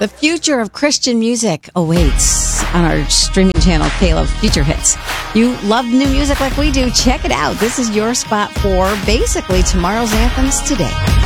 The future of Christian music awaits on our streaming channel, K-Love Future Hits. You love new music like we do? Check it out. This is your spot for basically tomorrow's anthems today.